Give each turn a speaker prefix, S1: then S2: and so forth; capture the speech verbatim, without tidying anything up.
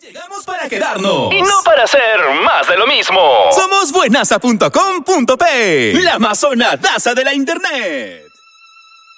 S1: Llegamos para quedarnos.
S2: Y no para hacer más de lo mismo.
S1: Somos buenaza punto com punto pe, la amazonadaza de la internet.